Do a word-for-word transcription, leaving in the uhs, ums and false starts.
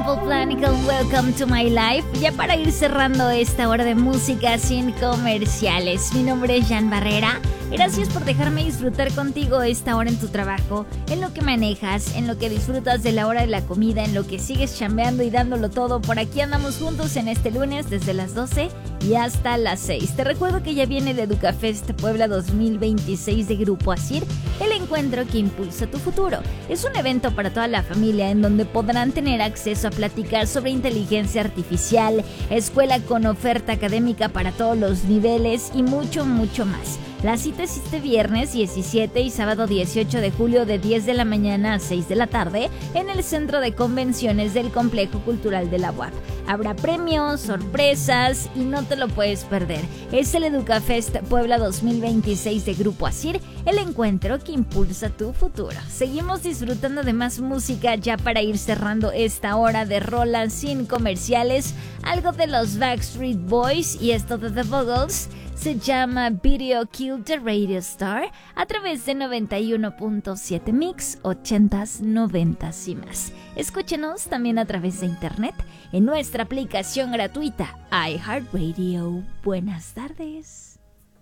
Simple Plan con Welcome to My Life. Ya para ir cerrando esta hora de música sin comerciales. Mi nombre es Jan Barrera. Gracias por dejarme disfrutar contigo esta hora en tu trabajo, en lo que manejas, en lo que disfrutas de la hora de la comida, en lo que sigues chambeando y dándolo todo. Por aquí andamos juntos en este lunes desde las doce y hasta las seis. Te recuerdo que ya viene el Educafest Puebla dos mil veintiséis de Grupo Asir, el encuentro que impulsa tu futuro. Es un evento para toda la familia en donde podrán tener acceso a platicar sobre inteligencia artificial, escuela con oferta académica para todos los niveles y mucho, mucho más. La cita es este viernes diecisiete y sábado dieciocho de julio de diez de la mañana a seis de la tarde en el Centro de Convenciones del Complejo Cultural de la U A P. Habrá premios, sorpresas y no te lo puedes perder. Es el Educafest Puebla dos mil veintiséis de Grupo Asir, el encuentro que impulsa tu futuro. Seguimos disfrutando de más música ya para ir cerrando esta hora de rolas sin comerciales. Algo de los Backstreet Boys y esto de The Buggles. Se llama Video Kill the Radio Star a través de noventa y uno punto siete Mix, ochentas, noventas y más. Escúchenos también a través de internet en nuestra aplicación gratuita iHeartRadio. Buenas tardes.